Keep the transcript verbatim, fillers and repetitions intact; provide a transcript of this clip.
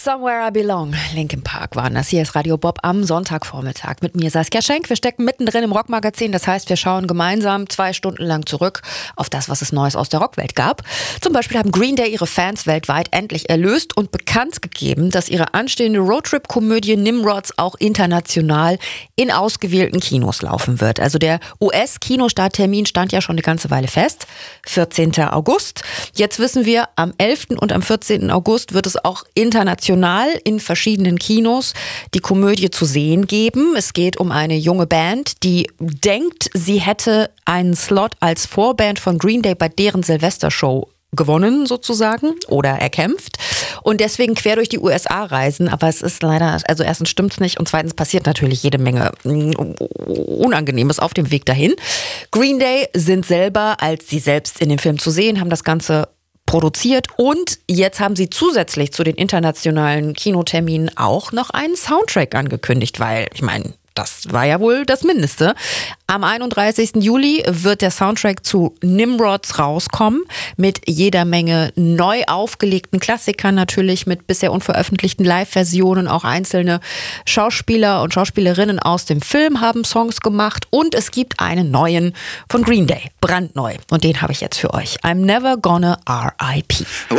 Somewhere I Belong, Linkin Park waren das. Hier ist Radio Bob am Sonntagvormittag mit mir, Saskia Schenk. Wir stecken mittendrin im Rockmagazin, das heißt, wir schauen gemeinsam zwei Stunden lang zurück auf das, was es Neues aus der Rockwelt gab. Zum Beispiel haben Green Day ihre Fans weltweit endlich erlöst und bekannt gegeben, dass ihre anstehende Roadtrip-Komödie Nimrods auch international in ausgewählten Kinos laufen wird. Also der U S-Kinostarttermin stand ja schon eine ganze Weile fest, vierzehnten August. Jetzt wissen wir, am elften und am vierzehnten August wird es auch international in verschiedenen Kinos die Komödie zu sehen geben. Es geht um eine junge Band, die denkt, sie hätte einen Slot als Vorband von Green Day bei deren Silvestershow gewonnen sozusagen oder erkämpft und deswegen quer durch die U S A reisen, aber es ist leider, also erstens stimmt's nicht und zweitens passiert natürlich jede Menge Unangenehmes auf dem Weg dahin. Green Day sind selber, als sie selbst in dem Film zu sehen, haben das Ganze produziert und jetzt haben sie zusätzlich zu den internationalen Kinoterminen auch noch einen Soundtrack angekündigt, weil, ich meine, das war ja wohl das Mindeste. Am einunddreißigsten Juli wird der Soundtrack zu Nimrods rauskommen mit jeder Menge neu aufgelegten Klassikern, natürlich mit bisher unveröffentlichten Live-Versionen. Auch einzelne Schauspieler und Schauspielerinnen aus dem Film haben Songs gemacht und es gibt einen neuen von Green Day, brandneu. Und den habe ich jetzt für euch. I'm Never Gonna R I P